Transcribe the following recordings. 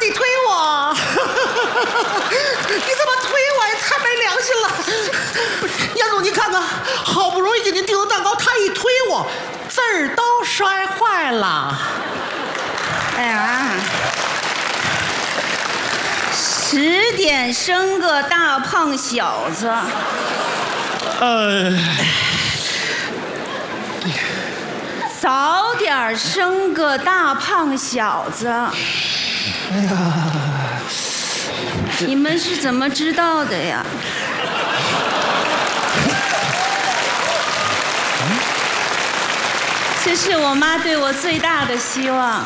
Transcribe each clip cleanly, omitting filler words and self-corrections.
你推我，你怎么推我呀？太没良心了！杨总，您看看，好不容易给您订的蛋糕，他一推我，字儿都摔坏了。 哎呀，10点生个大胖小子，早点生个大胖小子。 哎呀， 你们是怎么知道的呀？这是我妈对我最大的希望。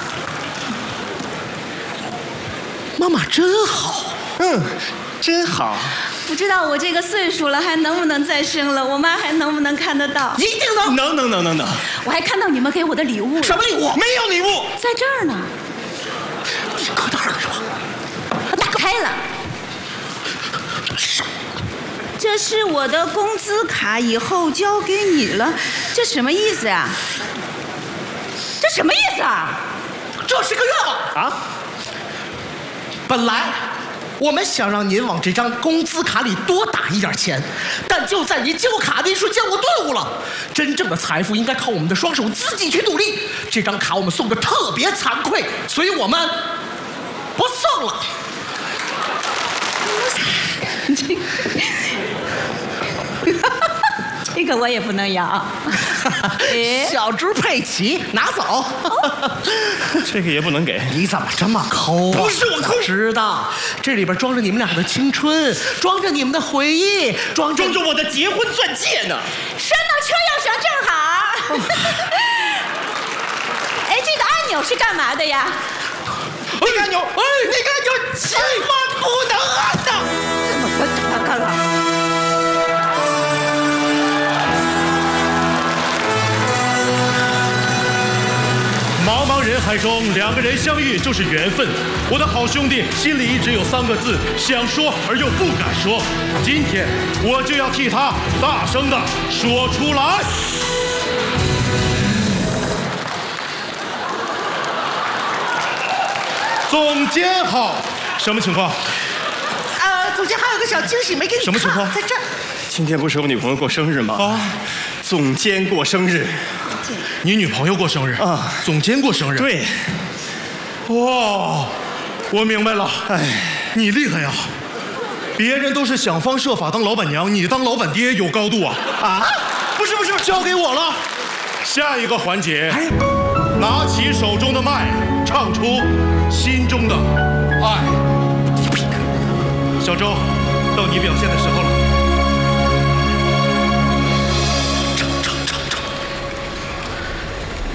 妈妈真好， 真好。 不知道我这个岁数了还能不能再生了，我妈还能不能看得到？ 一定能。 能。 我还看到你们给我的礼物了。 什么礼物？ 没有礼物， 在这儿呢。 你搁哪儿是吧？ 打开了。这是我的工资卡，以后交给你了。这什么意思呀？这什么意思啊？ 这是个愿望啊！本来我们想让您往这张工资卡里多打一点钱，但就在您接过卡的一瞬间，我顿悟了。真正的财富应该靠我们的双手自己去努力。这张卡我们送的特别惭愧，所以我们不送了。 这个我也不能要。 小猪佩奇，拿走。 这个也不能给。 你怎么这么抠啊？ 不是我抠， 知道，这里边装着你们俩的青春，装着你们的回忆，装着我的结婚钻戒呢。 拴到车钥匙上正好。哎，这个按钮是干嘛的呀？ 那个按钮，那个按钮千万不能按的。 怎么不看了？ 茫茫人海中，两个人相遇就是缘分。我的好兄弟心里一直有3个字，想说而又不敢说。今天我就要替他大声地说出来。总监好，什么情况？ 总监还有个小惊喜没给你看。 什么情况？ 在这儿。 今天不是我女朋友过生日吗？ 啊， 总监过生日。 你女朋友过生日啊？ 总监过生日。 对。 哇，我明白了。哎，你厉害呀！别人都是想方设法当老板娘，你当老板爹有高度啊！ 啊？不是， 交给我了。下一个环节，拿起手中的麦，唱出心中的爱。小周，到你表现的时候了。